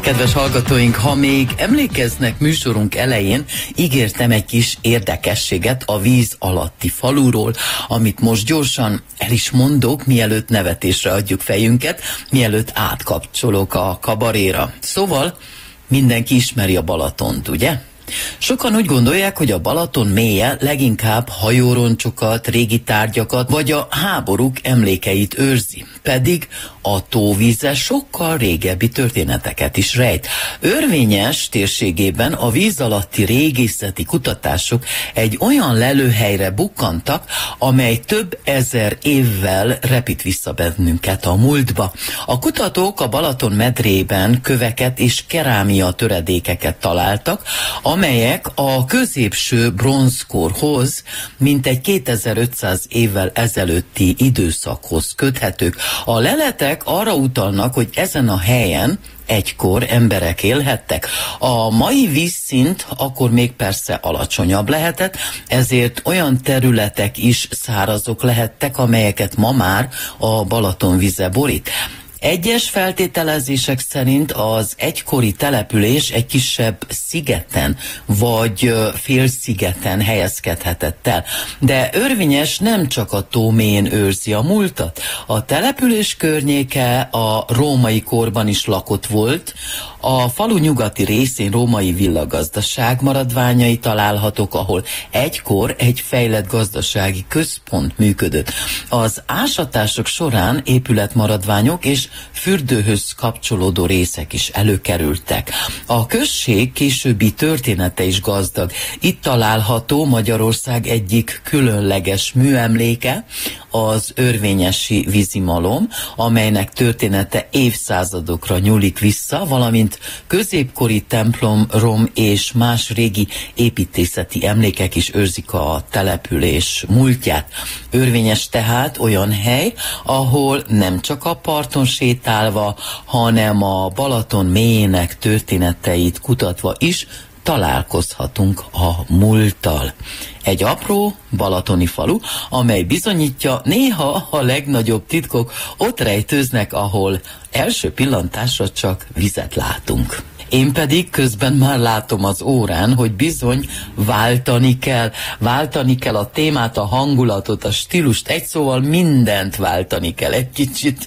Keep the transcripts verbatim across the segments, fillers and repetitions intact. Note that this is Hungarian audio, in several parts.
Kedves hallgatóink, ha még emlékeznek, műsorunk elején ígértem egy kis érdekességet a víz alatti faluról, amit most gyorsan el is mondok, mielőtt nevetésre adjuk fejünket, mielőtt átkapcsolok a kabaréra. Szóval mindenki ismeri a Balatont, ugye? Sokan úgy gondolják, hogy a Balaton mélye leginkább hajóroncsokat, régi tárgyakat vagy a háborúk emlékeit őrzi, pedig a tóvíze sokkal régebbi történeteket is rejt. Örvényes térségében a víz alatti régészeti kutatások egy olyan lelőhelyre bukkantak, amely több ezer évvel repít vissza bennünket a múltba. A kutatók a Balaton medrében köveket és kerámia töredékeket találtak, amelyek a középső bronzkorhoz, mintegy kétezer-ötszáz évvel ezelőtti időszakhoz köthetők. A leletek arra utalnak, hogy ezen a helyen egykor emberek élhettek. A mai vízszint akkor még persze alacsonyabb lehetett, ezért olyan területek is szárazok lehettek, amelyeket ma már a Balaton vize borít. Egyes feltételezések szerint az egykori település egy kisebb szigeten vagy félszigeten helyezkedhetett el. De Örvényes nem csak a tó mélyén őrzi a múltat. A település környéke a római korban is lakott volt. A falu nyugati részén római villagazdaság maradványai találhatók, ahol egykor egy fejlett gazdasági központ működött. Az ásatások során épületmaradványok és fürdőhöz kapcsolódó részek is előkerültek. A község későbbi története is gazdag. Itt található Magyarország egyik különleges műemléke, az örvényesi vízimalom, amelynek története évszázadokra nyúlik vissza, valamint középkori templom, rom és más régi építészeti emlékek is őrzik a település múltját. Örvényes tehát olyan hely, ahol nem csak a parton sétálva, hanem a Balaton mélyének történeteit kutatva is találkozhatunk a múlttal. Egy apró balatoni falu, amely bizonyítja, néha a legnagyobb titkok ott rejtőznek, ahol első pillantásra csak vizet látunk. Én pedig közben már látom az órán, hogy bizony váltani kell. Váltani kell a témát, a hangulatot, a stílust, egy szóval mindent váltani kell egy kicsit.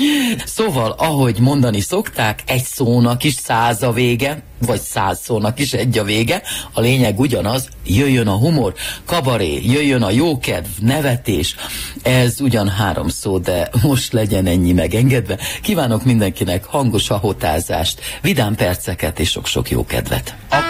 Szóval, ahogy mondani szokták, egy szónak is száz a vége, vagy száz szónak is egy a vége. A lényeg ugyanaz, jöjjön a humor, kabaré, jöjjön a jókedv, nevetés. Ez ugyan három szó, de most legyen ennyi megengedve. Kívánok mindenkinek hangos ahotázást, vidám perceket és sok-sok jókedvet.